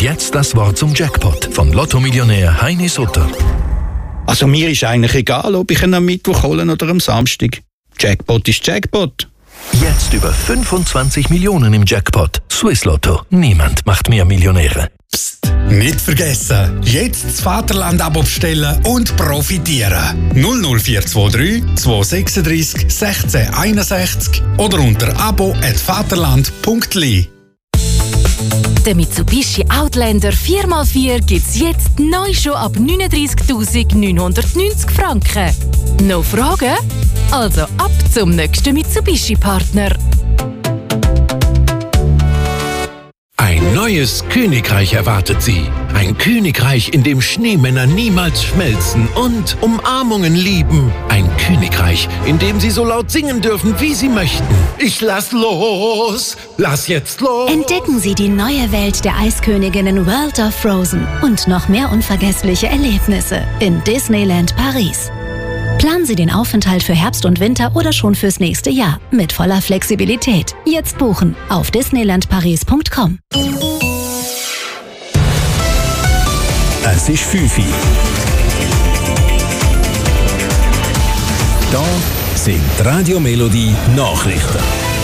Jetzt das Wort zum Jackpot von Lotto-Millionär Heini Sutter. Also mir ist eigentlich egal, ob ich ihn am Mittwoch hole oder am Samstag. Jackpot ist Jackpot. Jetzt über 25 Millionen im Jackpot. Swiss Lotto. Niemand macht mehr Millionäre. Psst, nicht vergessen. Jetzt das Vaterland-Abo bestellen und profitieren. 00423 236 1661 oder unter abo@vaterland.li. Der Mitsubishi Outlander 4x4 gibt's jetzt neu schon ab 39.990 Franken. Noch Fragen? Also ab zum nächsten Mitsubishi-Partner. Ein neues Königreich erwartet Sie. Ein Königreich, in dem Schneemänner niemals schmelzen und Umarmungen lieben. Ein Königreich, in dem Sie so laut singen dürfen, wie Sie möchten. Ich lass los! Lass jetzt los! Entdecken Sie die neue Welt der Eisköniginnen World of Frozen und noch mehr unvergessliche Erlebnisse in Disneyland Paris. Planen Sie den Aufenthalt für Herbst und Winter oder schon fürs nächste Jahr mit voller Flexibilität. Jetzt buchen auf disneylandparis.com. Es ist 5 Uhr. Da sind die Radio Melodie Nachrichten.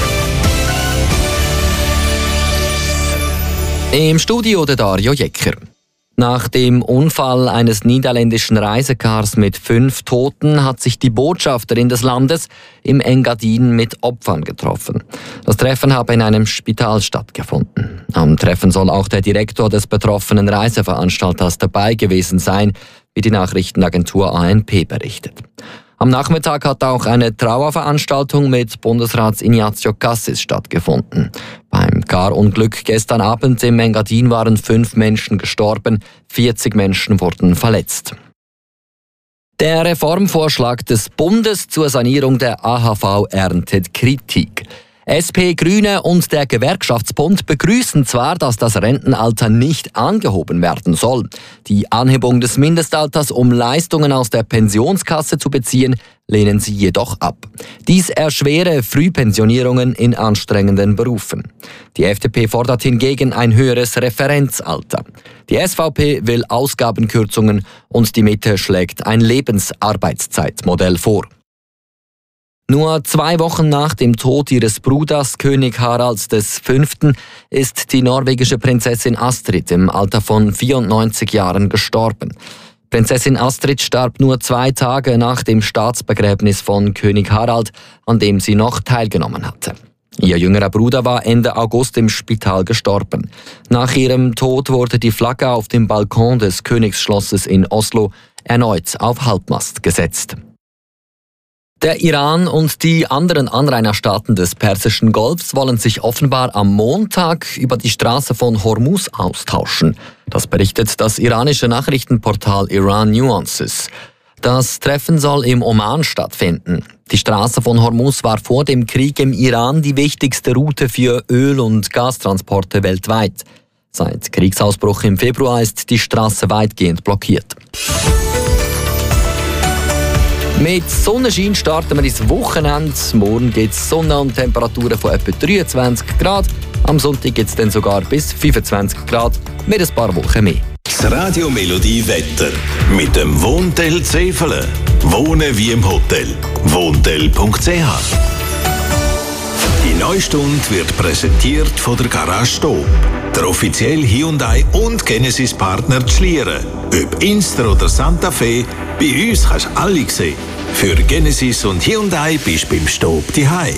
Im Studio der Dario Jecker. Nach dem Unfall eines niederländischen Reisecars mit 5 Toten hat sich die Botschafterin des Landes im Engadin mit Opfern getroffen. Das Treffen habe in einem Spital stattgefunden. Am Treffen soll auch der Direktor des betroffenen Reiseveranstalters dabei gewesen sein, wie die Nachrichtenagentur ANP berichtet. Am Nachmittag hat auch eine Trauerveranstaltung mit Bundesrat Ignazio Cassis stattgefunden. Beim Carunglück gestern Abend im Engadin waren 5 Menschen gestorben, 40 Menschen wurden verletzt. Der Reformvorschlag des Bundes zur Sanierung der AHV erntet Kritik. SP, Grüne und der Gewerkschaftsbund begrüßen zwar, dass das Rentenalter nicht angehoben werden soll. Die Anhebung des Mindestalters, um Leistungen aus der Pensionskasse zu beziehen, lehnen sie jedoch ab. Dies erschwere Frühpensionierungen in anstrengenden Berufen. Die FDP fordert hingegen ein höheres Referenzalter. Die SVP will Ausgabenkürzungen und die Mitte schlägt ein Lebensarbeitszeitmodell vor. Nur 2 Wochen nach dem Tod ihres Bruders, König Harald V., ist die norwegische Prinzessin Astrid im Alter von 94 Jahren gestorben. Prinzessin Astrid starb nur 2 Tage nach dem Staatsbegräbnis von König Harald, an dem sie noch teilgenommen hatte. Ihr jüngerer Bruder war Ende August im Spital gestorben. Nach ihrem Tod wurde die Flagge auf dem Balkon des Königsschlosses in Oslo erneut auf Halbmast gesetzt. Der Iran und die anderen Anrainerstaaten des Persischen Golfs wollen sich offenbar am Montag über die Straße von Hormuz austauschen. Das berichtet das iranische Nachrichtenportal Iran Nuances. Das Treffen soll im Oman stattfinden. Die Straße von Hormuz war vor dem Krieg im Iran die wichtigste Route für Öl- und Gastransporte weltweit. Seit Kriegsausbruch im Februar ist die Straße weitgehend blockiert. Mit Sonnenschein starten wir ins Wochenende. Morgen gibt es Sonne und Temperaturen von etwa 23 Grad. Am Sonntag gibt es dann sogar bis 25 Grad mit ein paar Wochen mehr. Das Radio Melodie Wetter mit dem Wohntel Zefele. Wohnen wie im Hotel. Wohntel.ch. Die Neustunde wird präsentiert von der Garage Stob, der offizielle Hyundai und Genesis Partner Schlieren. Ob Inster oder Santa Fe, bei uns kannst du alle sehen. Für Genesis und Hyundai bist du beim Stob daheim.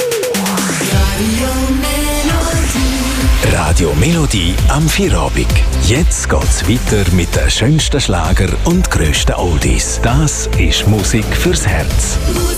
Radio Melodie am Feierabend. Jetzt geht's weiter mit den schönsten Schlager und grössten Oldies. Das ist Musik fürs Herz.